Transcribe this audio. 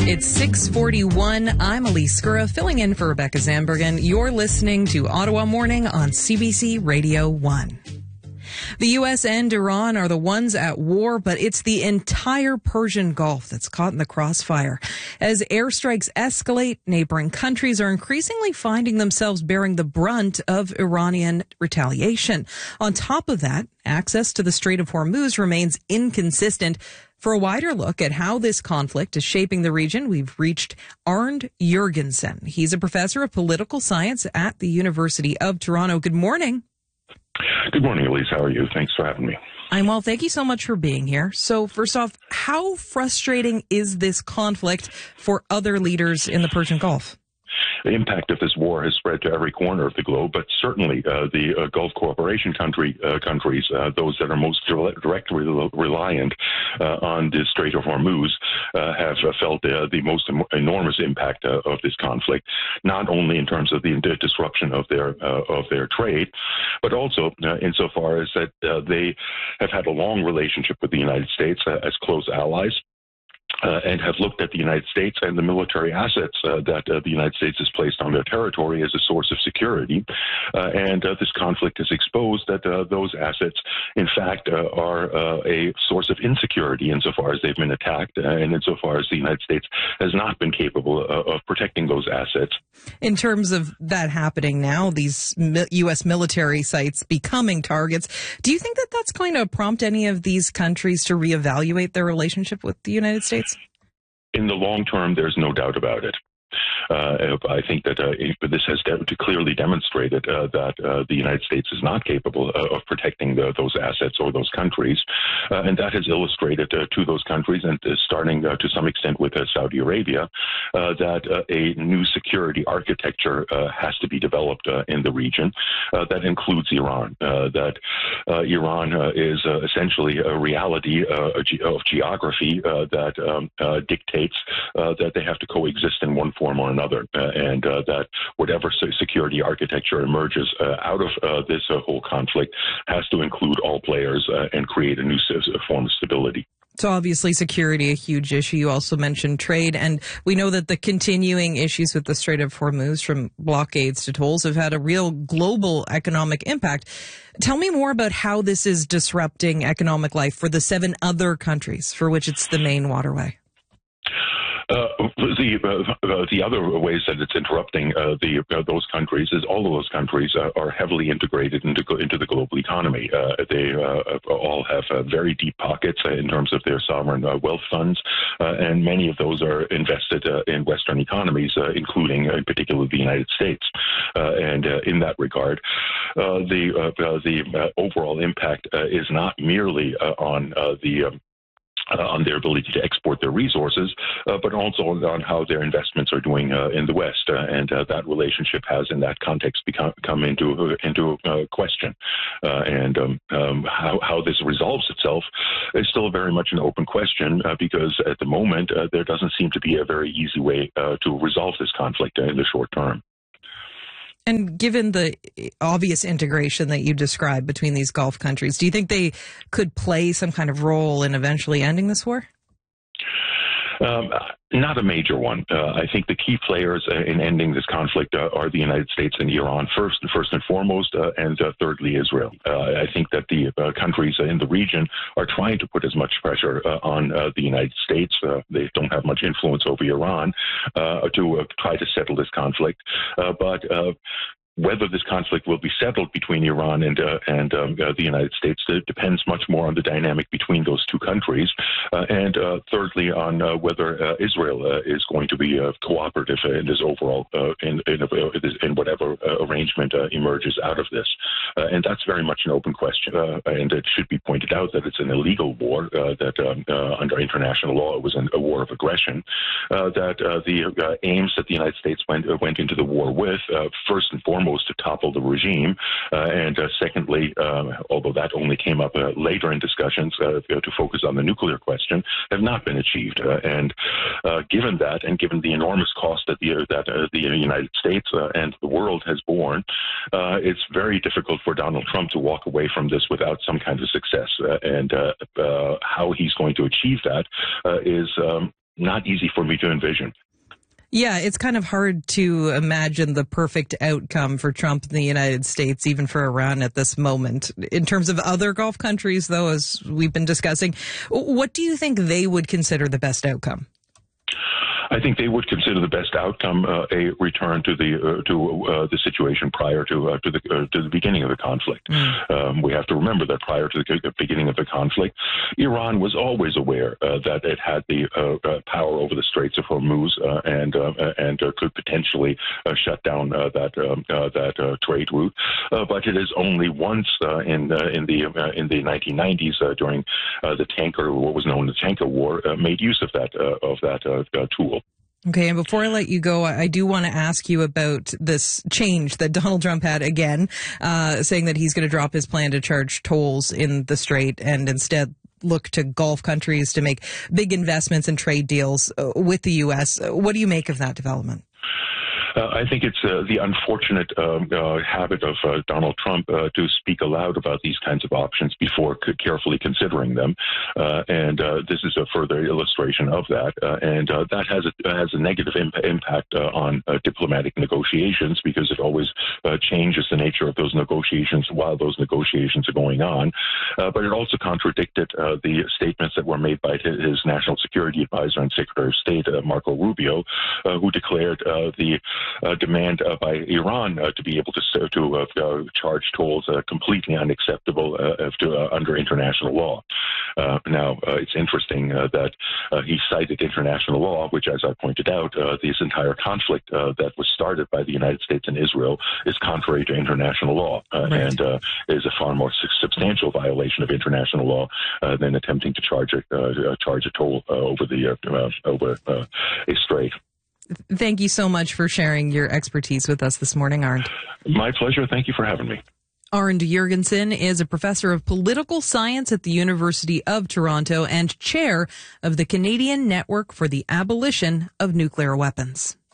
It's 6:41. I'm Elise Skura, filling in for Rebecca Zambergen. You're listening to Ottawa Morning on CBC Radio 1. The U.S. and Iran are the ones at war, but it's the entire Persian Gulf that's caught in the crossfire. As airstrikes escalate, neighboring countries are increasingly finding themselves bearing the brunt of Iranian retaliation. On top of that, access to the Strait of Hormuz remains inconsistent. For a wider look at how this conflict is shaping the region, we've reached Arnd Jorgensen. He's a professor of political science at the University of Toronto. Good morning. Good morning, Elise. How are you? Thanks for having me. I'm well. Thank you so much for being here. So first off, how frustrating is this conflict for other leaders in the Persian Gulf? The impact of this war has spread to every corner of the globe, but certainly the Gulf Cooperation countries, those that are most directly reliant on the Strait of Hormuz, have felt the most enormous impact of this conflict, not only in terms of the disruption of their trade, but also insofar as that they have had a long relationship with the United States as close allies. And have looked at the United States and the military assets that the United States has placed on their territory as a source of security. And this conflict has exposed that those assets, in fact, are a source of insecurity insofar as they've been attacked and insofar as the United States has not been capable of protecting those assets. In terms of that happening now, these U.S. military sites becoming targets, do you think that that's going to prompt any of these countries to reevaluate their relationship with the United States? In the long term, there's no doubt about it. I think that this has clearly demonstrated that the United States is not capable of protecting those assets or those countries, and that has illustrated to those countries, and starting to some extent with Saudi Arabia, that a new security architecture has to be developed in the region that includes Iran. That Iran is essentially a reality of geography that dictates that they have to coexist in one form or another, and that whatever security architecture emerges out of this whole conflict has to include all players and create a new form of stability. So obviously security, a huge issue. You also mentioned trade, and we know that the continuing issues with the Strait of Hormuz, from blockades to tolls, have had a real global economic impact. Tell me more about how this is disrupting economic life for the 7 other countries for which it's the main waterway. The other ways that it's interrupting those countries is all of those countries are heavily integrated into the global economy. They all have very deep pockets in terms of their sovereign wealth funds, and many of those are invested in Western economies, including in particular the United States. And in that regard, the overall impact is not merely on their ability to export their resources, but also on how their investments are doing in the West, and that relationship has, in that context, come into question. And how this resolves itself is still very much an open question, because at the moment there doesn't seem to be a very easy way to resolve this conflict in the short term. And given the obvious integration that you described between these Gulf countries, do you think they could play some kind of role in eventually ending this war? Not a major one. I think the key players in ending this conflict are the United States and Iran first and foremost, and thirdly Israel. I think that the countries in the region are trying to put as much pressure on the United States. They don't have much influence over Iran to try to settle this conflict, but whether this conflict will be settled between Iran and the United States depends much more on the dynamic between those two countries, and thirdly on whether Israel is going to be cooperative in this overall in whatever arrangement emerges out of this, and that's very much an open question. And it should be pointed out that it's an illegal war, that under international law it was a war of aggression. That the aims that the United States went into the war with, first and foremost, to topple the regime, and secondly, although that only came up later in discussions, to focus on the nuclear question, have not been achieved. And given that, and given the enormous cost that the United States and the world has borne, it's very difficult for Donald Trump to walk away from this without some kind of success. And how he's going to achieve that is not easy for me to envision. Yeah, it's kind of hard to imagine the perfect outcome for Trump in the United States, even for Iran at this moment. In terms of other Gulf countries, though, as we've been discussing, what do you think they would consider the best outcome? I think they would consider the best outcome a return to the situation prior to the beginning of the conflict. We have to remember that prior to the beginning of the conflict, Iran was always aware that it had the power over the Straits of Hormuz and could potentially shut down that trade route. But it is only once in the 1990s during the tanker, what was known as the Tanker War, made use of that tool. Okay, and before I let you go, I do want to ask you about this change that Donald Trump had again, saying that he's going to drop his plan to charge tolls in the Strait and instead look to Gulf countries to make big investments and trade deals with the U.S. What do you make of that development? I think it's the unfortunate habit of Donald Trump to speak aloud about these kinds of options before carefully considering them, and this is a further illustration of that. And that has a negative impact on diplomatic negotiations because it always changes the nature of those negotiations while those negotiations are going on. But it also contradicted the statements that were made by his national security advisor and Secretary of State, Marco Rubio, who declared the demand by Iran to be able to charge tolls completely unacceptable under international law. Now, it's interesting that he cited international law, which, as I pointed out, this entire conflict that was started by the United States and Israel is contrary to international law and is a far more substantial violation of international law than attempting to charge a toll over a strait. Thank you so much for sharing your expertise with us this morning, Arnd. My pleasure. Thank you for having me. Arnd Jorgensen is a professor of political science at the University of Toronto and chair of the Canadian Network for the Abolition of Nuclear Weapons.